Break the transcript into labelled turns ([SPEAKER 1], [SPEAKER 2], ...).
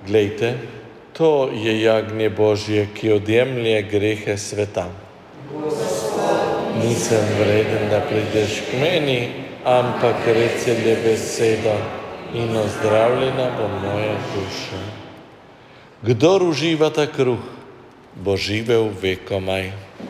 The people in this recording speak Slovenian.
[SPEAKER 1] Glejte, to je jagnje Božje, ki odjemlje grehe sveta. Nisem vreden, da prideš k meni, ampak reci le besedo in ozdravljena bo moja duša. Kdor uživa ta kruh, bo živel vekomaj.